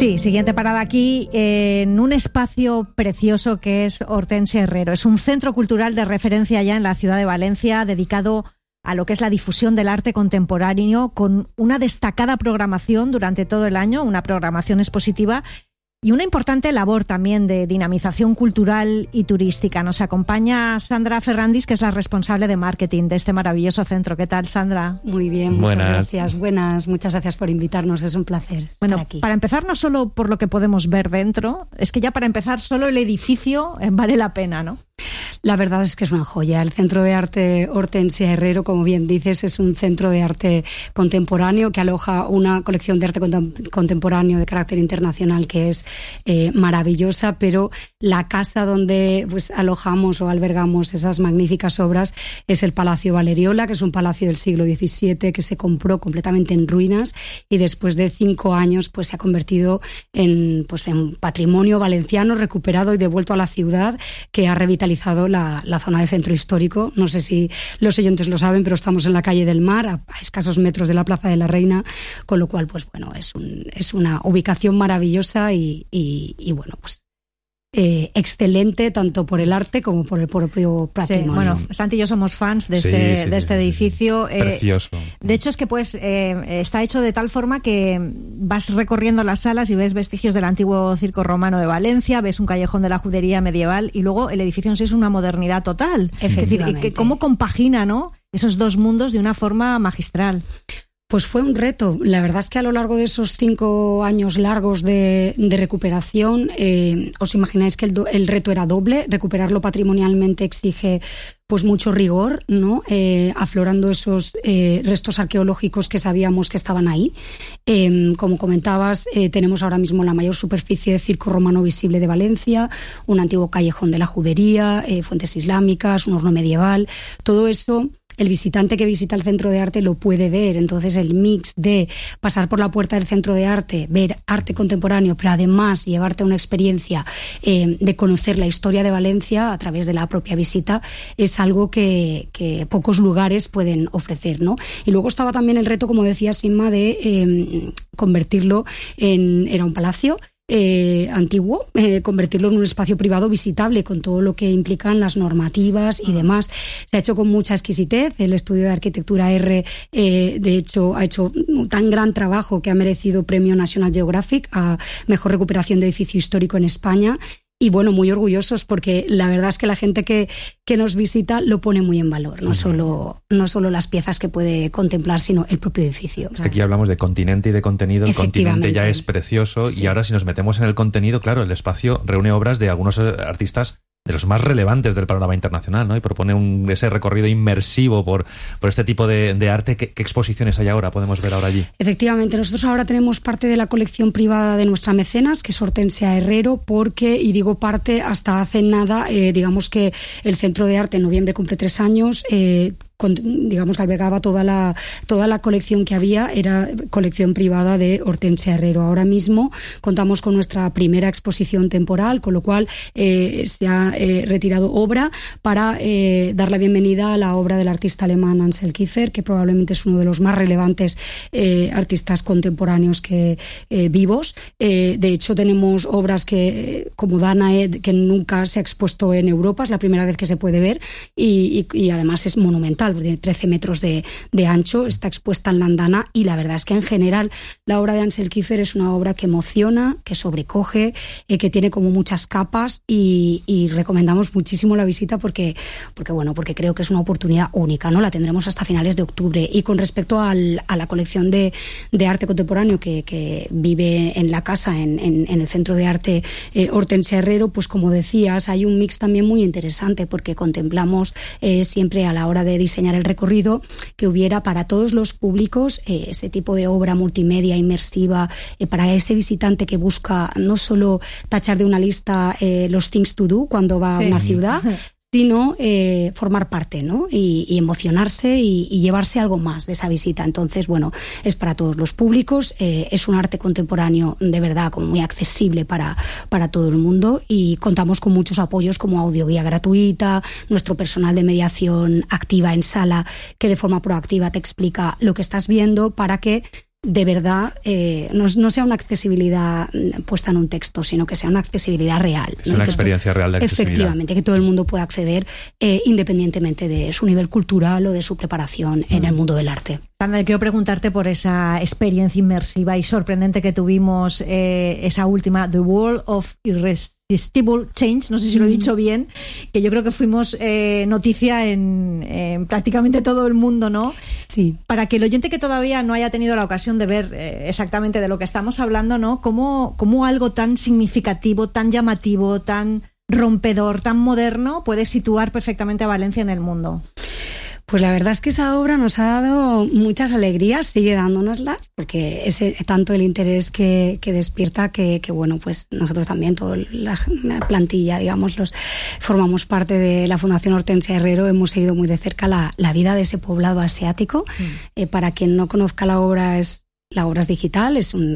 Sí, siguiente parada aquí en un espacio precioso que es Hortensia Herrero. Es un centro cultural de referencia ya en la ciudad de Valencia, dedicado a lo que es la difusión del arte contemporáneo, con una destacada programación durante todo el año, una programación expositiva y una importante labor también de dinamización cultural y turística. Nos acompaña Sandra Ferrandis, que es la responsable de marketing de este maravilloso centro. ¿Qué tal, Sandra? Muy bien, muchas gracias. Buenas, muchas gracias por invitarnos, es un placer estar aquí. Para empezar, no solo por lo que podemos ver dentro, es que ya para empezar solo el edificio vale la pena, ¿no? La verdad es que es una joya. El Centro de Arte Hortensia Herrero, como bien dices, es un centro de arte contemporáneo que aloja una colección de arte contemporáneo de carácter internacional que es maravillosa, pero la casa donde pues alojamos o albergamos esas magníficas obras es el Palacio Valeriola, que es un palacio del siglo XVII que se compró completamente en ruinas y después de 5 años pues se ha convertido en patrimonio valenciano recuperado y devuelto a la ciudad, que ha revitalizado la zona del centro histórico. No sé si los oyentes lo saben, pero estamos en la calle del Mar, a escasos metros de la Plaza de la Reina, con lo cual pues bueno, es una ubicación maravillosa y bueno, pues excelente tanto por el arte como por el propio patrimonio. Sí, bueno, Santi y yo somos fans de este edificio. Precioso. De hecho, es que pues está hecho de tal forma que vas recorriendo las salas y ves vestigios del antiguo circo romano de Valencia, ves un callejón de la judería medieval y luego el edificio en sí es una modernidad total. Efectivamente. Es decir, ¿cómo compagina, ¿no?, esos dos mundos de una forma magistral? Pues fue un reto. La verdad es que a lo largo de esos 5 años largos de recuperación, os imagináis que el reto era doble. Recuperarlo patrimonialmente exige pues mucho rigor, ¿no? Aflorando esos restos arqueológicos que sabíamos que estaban ahí. Como comentabas, tenemos ahora mismo la mayor superficie de circo romano visible de Valencia, un antiguo callejón de la judería, fuentes islámicas, un horno medieval. Todo eso el visitante que visita el centro de arte lo puede ver. Entonces el mix de pasar por la puerta del centro de arte, ver arte contemporáneo, pero además llevarte a una experiencia de conocer la historia de Valencia a través de la propia visita, es algo que pocos lugares pueden ofrecer, ¿no? Y luego estaba también el reto, como decía Simma, de convertirlo era un palacio antiguo, convertirlo en un espacio privado visitable con todo lo que implican las normativas y demás. Se ha hecho con mucha exquisitez. El estudio de arquitectura R, de hecho, ha hecho un tan gran trabajo que ha merecido premio National Geographic a mejor recuperación de edificio histórico en España. Y bueno, muy orgullosos porque la verdad es que la gente que nos visita lo pone muy en valor, no solo las piezas que puede contemplar, sino el propio edificio. Es que aquí hablamos de continente y de contenido. El continente ya es precioso, sí. Y ahora si nos metemos en el contenido, claro, el espacio reúne obras de algunos artistas de los más relevantes del panorama internacional, ¿no? Y propone ese recorrido inmersivo por este tipo de arte. ¿Qué exposiciones hay ahora? ¿Podemos ver ahora allí? Efectivamente, nosotros ahora tenemos parte de la colección privada de nuestra mecenas, que es Hortensia Herrero, porque, y digo parte, hasta hace nada, digamos que el Centro de Arte en noviembre cumple 3 años, digamos que albergaba toda la colección que había, era colección privada de Hortensia Herrero. Ahora mismo contamos con nuestra primera exposición temporal, con lo cual se ha retirado obra para dar la bienvenida a la obra del artista alemán Ansel Kiefer, que probablemente es uno de los más relevantes artistas contemporáneos vivos. De hecho, tenemos obras como Danae, que nunca se ha expuesto en Europa, es la primera vez que se puede ver y además es monumental, de 13 metros de ancho, está expuesta en Landana y la verdad es que en general la obra de Ansel Kiefer es una obra que emociona, que sobrecoge, que tiene como muchas capas y recomendamos muchísimo la visita porque creo que es una oportunidad única, ¿no? La tendremos hasta finales de octubre. Y con respecto a la colección de arte contemporáneo que vive en la casa, en el Centro de Arte Hortensia Herrero, pues como decías, hay un mix también muy interesante porque contemplamos siempre a la hora de diseñar el recorrido que hubiera para todos los públicos ese tipo de obra multimedia inmersiva para ese visitante que busca no solo tachar de una lista los things to do cuando va a una ciudad, sino formar parte, ¿no? Y emocionarse y llevarse algo más de esa visita. Entonces, bueno, es para todos los públicos, es un arte contemporáneo de verdad como muy accesible para todo el mundo y contamos con muchos apoyos como audioguía gratuita, nuestro personal de mediación activa en sala que de forma proactiva te explica lo que estás viendo para que de verdad no sea una accesibilidad puesta en un texto, sino que sea una accesibilidad real. Es una experiencia real de accesibilidad. Efectivamente, que todo el mundo pueda acceder independientemente de su nivel cultural o de su preparación en el mundo del arte. Sandra, quiero preguntarte por esa experiencia inmersiva y sorprendente que tuvimos, esa última, The World of Irresistible Change, no sé si lo he dicho bien, que yo creo que fuimos noticia en prácticamente todo el mundo, ¿no? Sí. Para que el oyente que todavía no haya tenido la ocasión de ver exactamente de lo que estamos hablando, ¿no? Cómo algo tan significativo, tan llamativo, tan rompedor, tan moderno puede situar perfectamente a Valencia en el mundo. Pues la verdad es que esa obra nos ha dado muchas alegrías, sigue dándonoslas, porque es tanto el interés que despierta que bueno, pues nosotros también, toda la plantilla, digamos, formamos parte de la Fundación Hortensia Herrero, hemos seguido muy de cerca la vida de ese poblado asiático. Para quien no conozca la obra es digital,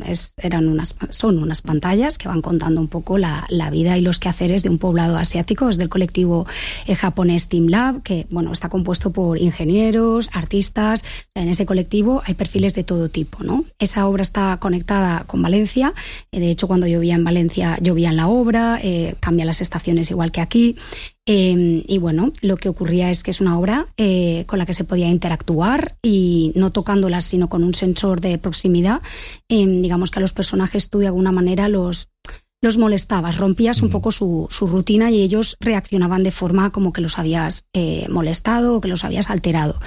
son unas pantallas que van contando un poco la vida y los quehaceres de un poblado asiático. Es del colectivo japonés Team Lab, que bueno, está compuesto por ingenieros, artistas. En ese colectivo hay perfiles de todo tipo, ¿no? Esa obra está conectada con Valencia. De hecho, cuando llovía en Valencia, llovía en la obra, cambia las estaciones igual que aquí. Y bueno, lo que ocurría es que es una obra con la que se podía interactuar y no tocándolas, sino con un sensor de proximidad. Digamos que a los personajes tú de alguna manera los molestabas, rompías un poco su rutina y ellos reaccionaban de forma como que los habías molestado o que los habías alterado.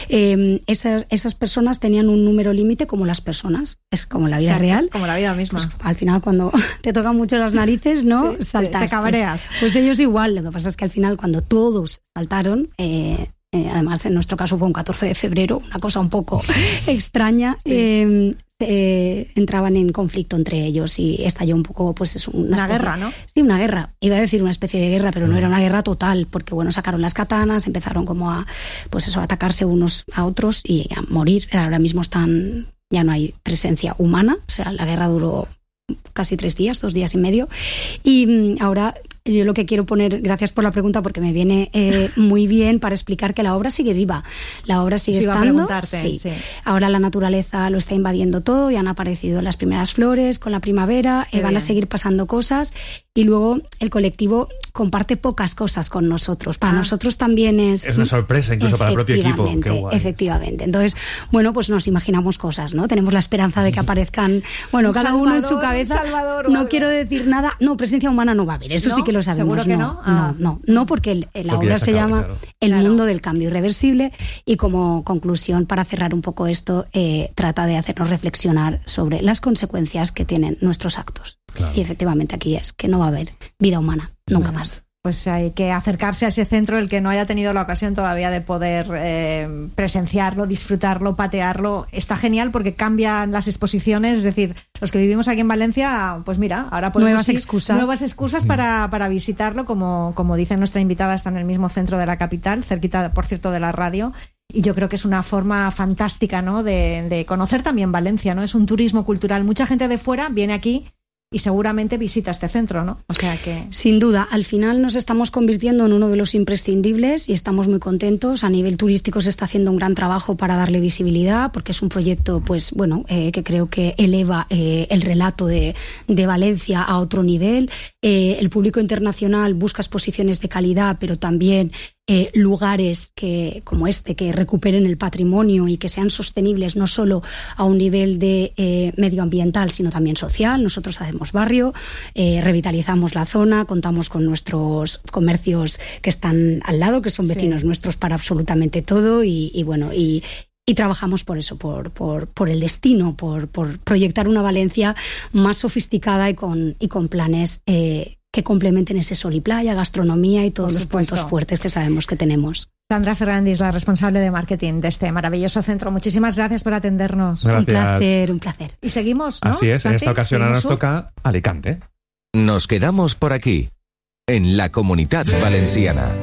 Esas personas tenían un número límite como las personas, es como la vida real. Como la vida misma. Pues, al final cuando te tocan mucho las narices, ¿no? Sí, saltas. te cabreas. Pues ellos igual, lo que pasa es que al final cuando todos saltaron... además en nuestro caso fue un 14 de febrero, una cosa un poco extraña, sí. Entraban en conflicto entre ellos y estalló un poco pues una guerra, ¿no? Sí, una guerra. Iba a decir una especie de guerra, pero no era una guerra total, porque bueno, sacaron las katanas, empezaron como a atacarse unos a otros y a morir. Ahora mismo ya no hay presencia humana, o sea, la guerra duró casi 3 días, 2 días y medio, y ahora yo lo que quiero poner, gracias por la pregunta porque me viene muy bien para explicar que la obra sigue viva, la obra sigue estando. Sí. Ahora la naturaleza lo está invadiendo todo y han aparecido las primeras flores con la primavera, van a seguir pasando cosas y luego el colectivo comparte pocas cosas con nosotros. Para nosotros también es una sorpresa incluso para el propio equipo. Qué guay. Efectivamente. Entonces, bueno, pues nos imaginamos cosas, ¿no? Tenemos la esperanza de que aparezcan, bueno, cada uno en su cabeza. No quiero decir nada. No, presencia humana no va a haber. Eso sí que lo sabemos. ¿Seguro que no? No, porque la obra se llama El mundo del cambio irreversible y como conclusión, para cerrar un poco esto, trata de hacernos reflexionar sobre las consecuencias que tienen nuestros actos. Claro. Y efectivamente aquí es que no va a haber vida humana, nunca más. Pues hay que acercarse a ese centro, el que no haya tenido la ocasión todavía de poder presenciarlo, disfrutarlo, patearlo. Está genial porque cambian las exposiciones, es decir, los que vivimos aquí en Valencia, pues mira, ahora podemos nuevas excusas para visitarlo, como dice nuestra invitada, está en el mismo centro de la capital, cerquita, por cierto, de la radio. Y yo creo que es una forma fantástica, ¿no?, de conocer también Valencia, ¿no? Es un turismo cultural. Mucha gente de fuera viene aquí y seguramente visita este centro, ¿no? O sea que... Sin duda, al final nos estamos convirtiendo en uno de los imprescindibles y estamos muy contentos. A nivel turístico se está haciendo un gran trabajo para darle visibilidad, porque es un proyecto, pues bueno, que creo que eleva el relato de Valencia a otro nivel. El público internacional busca exposiciones de calidad, pero también lugares como que recuperen el patrimonio y que sean sostenibles no solo a un nivel de medioambiental, sino también social. Nosotros hacemos barrio, revitalizamos la zona, contamos con nuestros comercios que están al lado, que son vecinos nuestros para absolutamente todo y trabajamos por eso, por el destino, por proyectar una Valencia más sofisticada y con planes que complementen ese sol y playa, gastronomía y todos los puntos fuertes que sabemos que tenemos. Sandra Ferrandis, la responsable de marketing de este maravilloso centro. Muchísimas gracias por atendernos. Gracias. Un placer. Y seguimos, ¿no? Así es, Santi, en esta ocasión ahora nos toca Alicante. Nos quedamos por aquí, en la Comunitat Valenciana.